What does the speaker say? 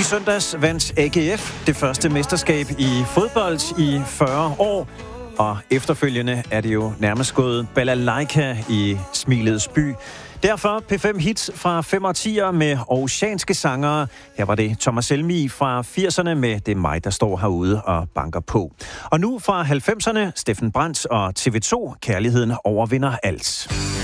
søndags vandt AGF det første mesterskab i fodbold i 40 år. Og efterfølgende er det jo nærmest gået balalaika i Smilets by. Derfor P5 hits fra 5 årtier med oceanske sangere. Her var det Thomas Helmig fra 80'erne med Det er mig, der står herude og banker på. Og nu fra 90'erne, Steffen Brandt og TV2, Kærligheden overvinder alt.